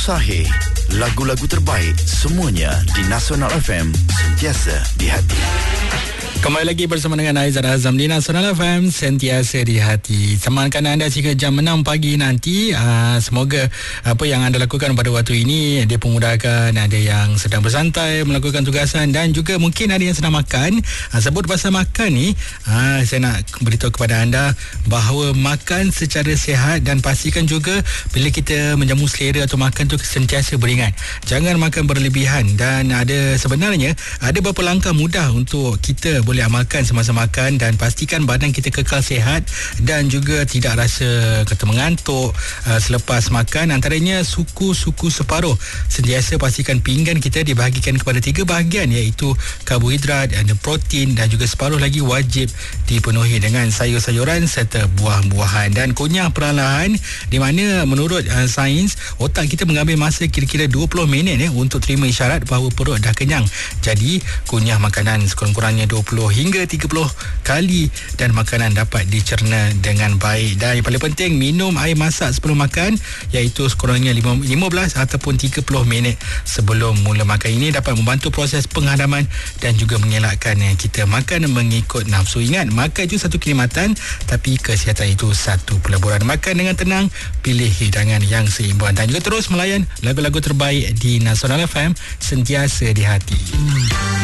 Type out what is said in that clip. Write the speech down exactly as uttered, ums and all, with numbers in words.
Sahih, lagu-lagu terbaik semuanya di Nasional F M, sentiasa di hati. Kembali lagi bersama dengan Aizat Azam di Nasional F M, sentiasa di hati. Temankan anda hingga jam enam pagi nanti. Aa, semoga apa yang anda lakukan pada waktu ini dia memudahkan. Ada yang sedang bersantai melakukan tugasan dan juga mungkin ada yang sedang makan. Aa, sebut pasal makan ni, aa, saya nak beritahu kepada anda bahawa makan secara sihat dan pastikan juga bila kita menjamu selera atau makan tu sentiasa beringat. Jangan makan berlebihan dan ada sebenarnya ada beberapa langkah mudah untuk kita boleh amalkan semasa makan dan pastikan badan kita kekal sihat dan juga tidak rasa kata mengantuk uh, selepas makan. Antaranya suku-suku separuh. Sentiasa pastikan pinggan kita dibahagikan kepada tiga bahagian, iaitu karbohidrat, ada protein dan juga separuh lagi wajib dipenuhi dengan sayur-sayuran serta buah-buahan. Dan kunyah perlahan, di mana menurut uh, sains otak kita mengambil masa kira-kira dua puluh minit eh, untuk terima isyarat bahawa perut dah kenyang. Jadi kunyah makanan sekurang-kurangnya dua puluh hingga tiga puluh kali dan makanan dapat dicerna dengan baik. Dan yang paling penting, minum air masak sebelum makan, iaitu sekurangnya lima belas ataupun tiga puluh minit sebelum mula makan. Ini dapat membantu proses penghadaman dan juga mengelakkan kita makan mengikut nafsu. Ingat, makan itu satu kenikmatan, tapi kesihatan itu satu peleburan. Makan dengan tenang, pilih hidangan yang seimbang dan juga terus melayan lagu-lagu terbaik di Nasional F M, sentiasa di hati.